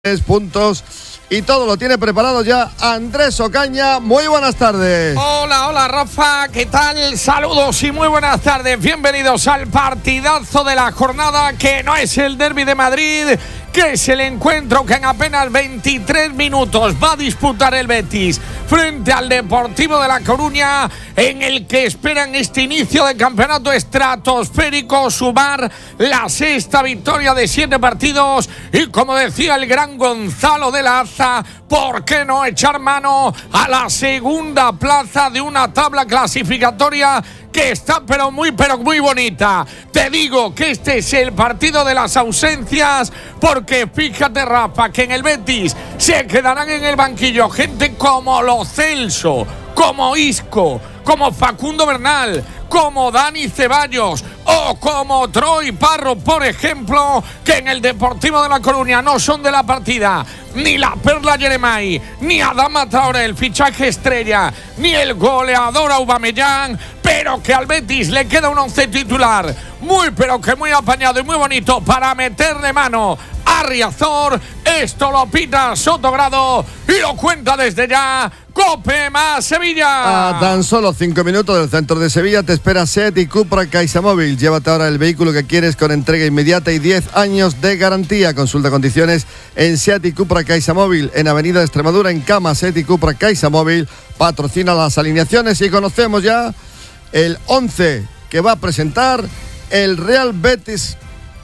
puntos y todo lo tiene preparado ya Andrés Ocaña. Muy buenas tardes. Hola Rafa, ¿qué tal? Saludos y muy buenas tardes. Bienvenidos al partidazo de la jornada, que no es el Derbi de Madrid, que es el encuentro que en apenas 23 minutos va a disputar el Betis frente al Deportivo de La Coruña, en el que esperan este inicio de campeonato estratosférico sumar la sexta victoria de 7 partidos y, como decía el gran Gonzalo de la Haza, ¿por qué no echar mano a la segunda plaza de una tabla clasificatoria que está pero muy bonita? Te digo que este es el partido de las ausencias, porque fíjate, Rafa, que en el Betis se quedarán en el banquillo gente como Lo Celso, como Isco, como Facundo Bernal, como Dani Ceballos o como Troy Parro, por ejemplo, que en el Deportivo de La Coruña no son de la partida ni la Perla Yeremay, ni Adama Traoré, el fichaje estrella, ni el goleador Aubameyang, pero que al Betis le queda un once titular muy apañado y muy bonito para meterle mano a Riazor. Esto lo pita Sotogrado y lo cuenta desde ya Cope más Sevilla. A tan solo 5 minutos del centro de Sevilla te espera SEAT y Cupra CaixaMóvil. Llévate ahora el vehículo que quieres con entrega inmediata y 10 años de garantía. Consulta condiciones en SEAT y Cupra CaixaMóvil, en Avenida de Extremadura, en Cama. SEAT y Cupra CaixaMóvil patrocina las alineaciones y conocemos ya el 11 que va a presentar el Real Betis.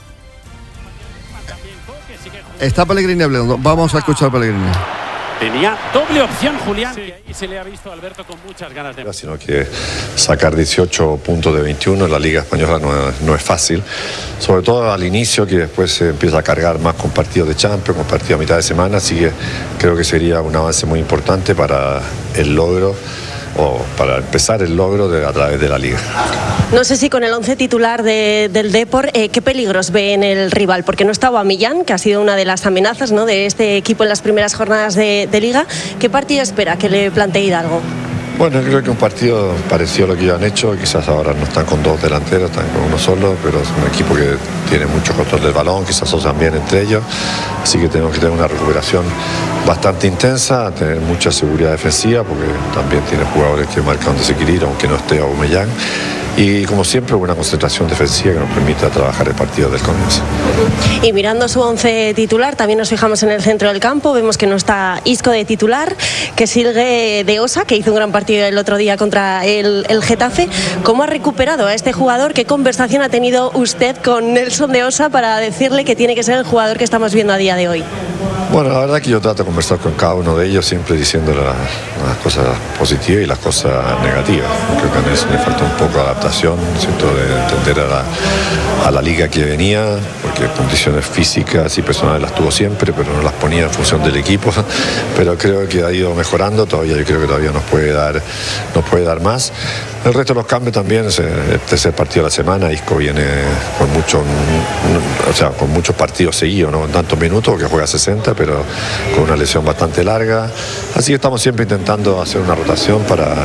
Está Pellegrini hablando. Vamos a escuchar a Pellegrini. Tenía doble opción Julián, sí, y se le ha visto a Alberto con muchas ganas de... Sino que sacar 18 puntos de 21 en la Liga Española no es fácil, sobre todo al inicio, que después se empieza a cargar más con partidos de Champions, con partidos a mitad de semana, así que creo que sería un avance muy importante para el logro, o para empezar el logro a través de la Liga. No sé si con el 11 titular del Depor, ¿qué peligros ve en el rival? Porque no está Aubameyang, que ha sido una de las amenazas, ¿no?, de este equipo en las primeras jornadas de Liga. ¿Qué partido espera que le plantee Hidalgo? Bueno, creo que un partido parecido a lo que ya han hecho. Quizás ahora no están con dos delanteros, están con uno solo, pero es un equipo que tiene mucho control del balón, quizás asocian bien entre ellos, así que tenemos que tener una recuperación bastante intensa, tener mucha seguridad defensiva, porque también tiene jugadores que marcan desequilibrio, aunque no esté Aubameyang, y como siempre buena concentración defensiva que nos permita trabajar el partido del comienzo. Y mirando su 11 titular, también nos fijamos en el centro del campo, vemos que no está Isco de titular, que sigue de Osa, que hizo un gran partido el otro día contra el Getafe. ¿Cómo ha recuperado a este jugador? ¿Qué conversación ha tenido usted con Nelson de Osa para decirle que tiene que ser el jugador que estamos viendo a día de hoy? Bueno, la verdad que yo trato de conversar con cada uno de ellos, siempre diciendo las cosas positivas y las cosas negativas. Creo que a Nelson le falta un poco de adaptación, siento, de entender a la liga que venía, porque condiciones físicas y personales las tuvo siempre, pero no las ponía en función del equipo. Pero creo que ha ido mejorando, todavía yo creo que todavía nos puede dar más. El resto de los cambios también, el tercer partido de la semana, Isco viene con muchos partidos seguidos, no con tantos minutos, porque juega 60, pero con una lesión bastante larga. Así que estamos siempre intentando hacer una rotación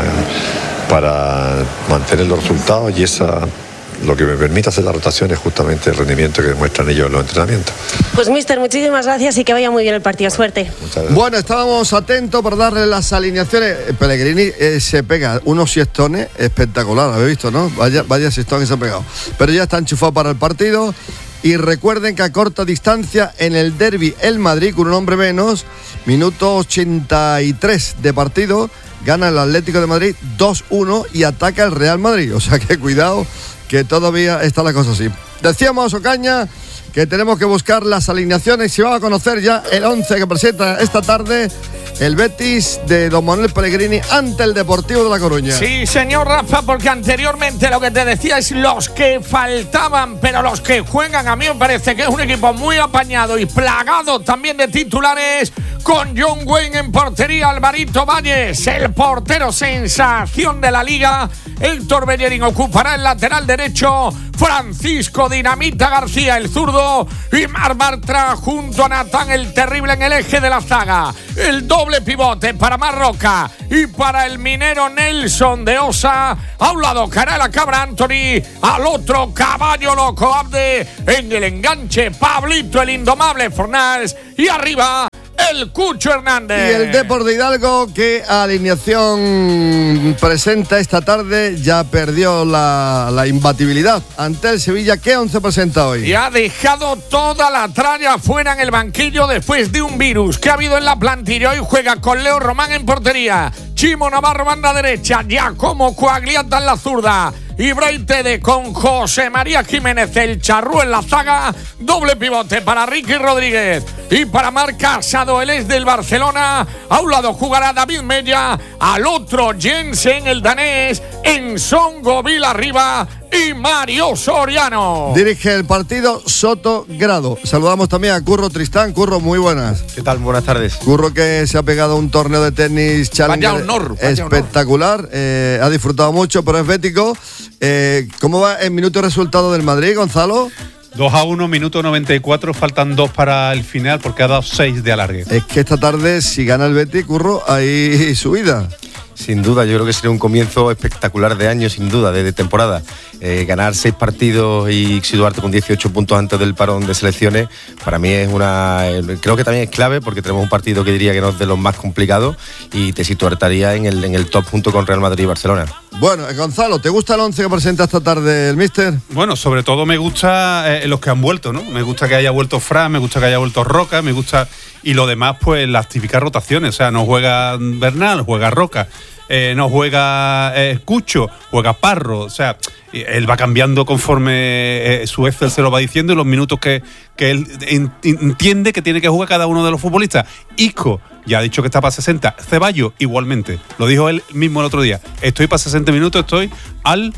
para mantener los resultados, y lo que me permite hacer la rotación es justamente el rendimiento que demuestran ellos en los entrenamientos. Pues mister, muchísimas gracias y que vaya muy bien el partido. Suerte. Bueno, estábamos atentos para darle las alineaciones. Pellegrini se pega unos siestones espectaculares, habéis visto, ¿no? Vaya siestón que se ha pegado. Pero ya está enchufado para el partido. Y recuerden que a corta distancia en el derbi el Madrid, con un hombre menos, minuto 83 de partido, gana el Atlético de Madrid 2-1 y ataca el Real Madrid. O sea que cuidado, que todavía está la cosa así. Decíamos, Ocaña, que tenemos que buscar las alineaciones y vamos a conocer ya el 11 que presenta esta tarde el Betis de don Manuel Pellegrini ante el Deportivo de La Coruña. Sí, señor Rafa, porque anteriormente lo que te decía es los que faltaban, pero los que juegan, a mí me parece que es un equipo muy apañado y plagado también de titulares, con John Wayne en portería, Alvarito Valles, el portero sensación de la liga. Héctor Bellerín ocupará el lateral derecho, Francisco Dinamita García, el zurdo, y Mar Bartra junto a Natán el Terrible en el eje de la zaga. El doble pivote para Marroca y para el minero Nelson de Osa. A un lado Carala Cabra Anthony, al otro Caballo Loco Abde, en el enganche Pablito el Indomable Fornals y arriba el Cucho Hernández. Y el Depor de Hidalgo, que alineación presenta esta tarde, ya perdió la imbatibilidad ante el Sevilla. ¿Qué 11 presenta hoy? Y ha dejado toda la tralla fuera en el banquillo después de un virus que ha habido en la plantilla. Hoy juega con Leo Román en portería, Chimo Navarro banda derecha, Giacomo Coagliata en la zurda, Ibrahim Tede con José María Jiménez el Charrú en la zaga. Doble pivote para Ricky Rodríguez y para Marc Casado, él es del Barcelona. A un lado jugará David Mella, al otro Jensen el danés, Ensongo Vil arriba y Mario Soriano. Dirige el partido Soto Grado. Saludamos también a Curro Tristán. Curro, muy buenas. ¿Qué tal? Buenas tardes. Curro, que se ha pegado un torneo de tenis Challenger espectacular. Ha disfrutado mucho, pero es bético. ¿Cómo va el minuto y resultado del Madrid, Gonzalo? 2-1, minuto 94, faltan 2 para el final porque ha dado 6 de alargue. Es que esta tarde, si gana el Betis, Curro, hay subida. Sin duda, yo creo que sería un comienzo espectacular de año, sin duda, de temporada. Ganar 6 partidos y situarte con 18 puntos antes del parón de selecciones, para mí es creo que también es clave, porque tenemos un partido que diría que no es de los más complicados y te situaría en el top junto con Real Madrid y Barcelona. Bueno, Gonzalo, ¿te gusta el 11 que presenta esta tarde el míster? Bueno, sobre todo me gusta los que han vuelto, ¿no? Me gusta que haya vuelto Fran, me gusta que haya vuelto Roca, me gusta... Y lo demás, pues las típicas rotaciones. O sea, no juega Bernal, juega Roca. No juega Cucho, juega Parro. O sea, él va cambiando conforme su Excel se lo va diciendo y los minutos que él entiende que tiene que jugar cada uno de los futbolistas. Isco ya ha dicho que está para 60. Ceballos, igualmente. Lo dijo él mismo el otro día. Estoy para 60 minutos, estoy al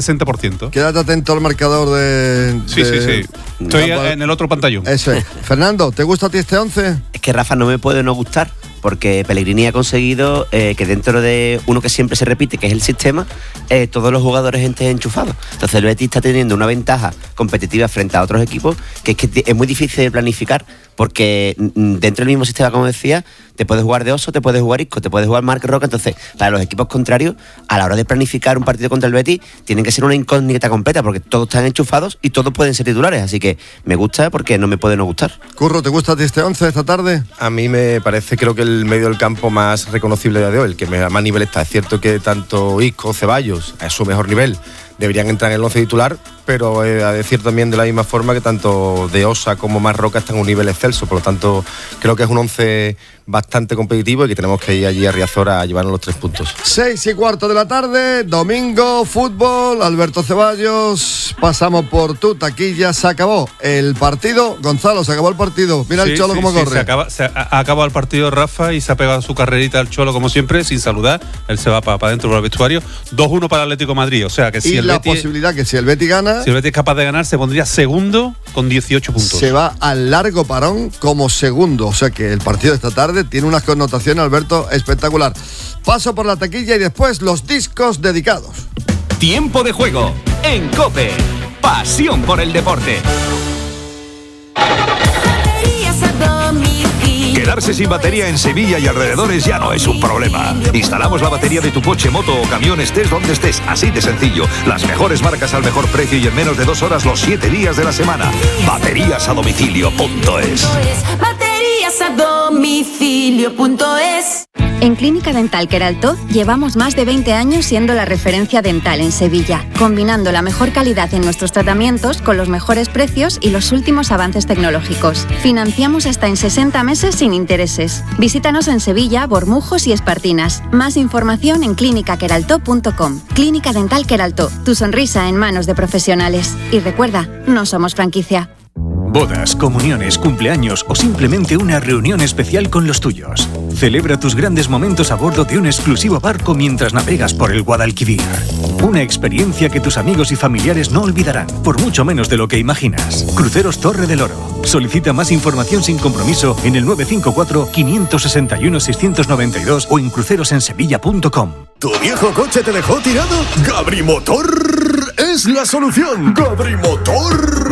60%. Quédate atento al marcador de... Sí. Estoy en el otro pantallón. Eso es. Fernando, ¿te gusta a ti este 11? Es que Rafa no me puede no gustar, porque Pellegrini ha conseguido que dentro de uno que siempre se repite, que es el sistema, todos los jugadores estén enchufados. Entonces el Betis está teniendo una ventaja competitiva frente a otros equipos que es muy difícil de planificar, porque dentro del mismo sistema, como decía, te puedes jugar de Oso, te puedes jugar Isco, te puedes jugar Marc Roca. Entonces, para los equipos contrarios, a la hora de planificar un partido contra el Betis, tienen que ser una incógnita completa, porque todos están enchufados y todos pueden ser titulares. Así que me gusta, porque no me puede no gustar. Curro, ¿te gusta a ti este 11 esta tarde? A mí me parece, creo que el medio del campo más reconocible de hoy, el que más nivel está. Es cierto que tanto Isco, Ceballos, a su mejor nivel, deberían entrar en el 11 titular, pero a decir también de la misma forma que tanto De Osa como Marc Roca están a un nivel excelso. Por lo tanto, creo que es un 11 bastante competitivo y que tenemos que ir allí a Riazor a llevarnos los 3 puntos. 6:15 de la tarde, domingo, fútbol. Alberto Ceballos, pasamos por tu taquilla. Se acabó el partido. Gonzalo, se acabó el partido. Mira el Cholo cómo corre. Se ha acabado el partido, Rafa, y se ha pegado su carrerita al Cholo como siempre, sin saludar. Él se va para adentro por el vestuario. 2-1 para el Atlético de Madrid. O sea que si el Betis, posibilidad que si el Betis gana, si el Betis es capaz de ganar, se pondría segundo con 18 puntos. Se va al largo parón como segundo. O sea que el partido de esta tarde tiene unas connotaciones, Alberto, espectacular. Paso por la taquilla y después los discos dedicados. Tiempo de juego en COPE. Pasión por el deporte. Quedarse sin batería en Sevilla y alrededores ya no es un problema. Instalamos la batería de tu coche, moto o camión, estés donde estés, así de sencillo. Las mejores marcas al mejor precio y en menos de 2 horas los 7 días de la semana. Bateriasadomicilio.es. Bateriasadomicilio.es. En Clínica Dental Queraltó llevamos más de 20 años siendo la referencia dental en Sevilla, combinando la mejor calidad en nuestros tratamientos con los mejores precios y los últimos avances tecnológicos. Financiamos hasta en 60 meses sin intereses. Visítanos en Sevilla, Bormujos y Espartinas. Más información en clinicaqueraltó.com. Clínica Dental Queraltó, tu sonrisa en manos de profesionales. Y recuerda, no somos franquicia. Bodas, comuniones, cumpleaños o simplemente una reunión especial con los tuyos. Celebra tus grandes momentos a bordo de un exclusivo barco mientras navegas por el Guadalquivir. Una experiencia que tus amigos y familiares no olvidarán, por mucho menos de lo que imaginas. Cruceros Torre del Oro. Solicita más información sin compromiso en el 954-561-692 o en crucerosensevilla.com. ¿Tu viejo coche te dejó tirado? ¡Gabrimotor es la solución! ¡Gabrimotor!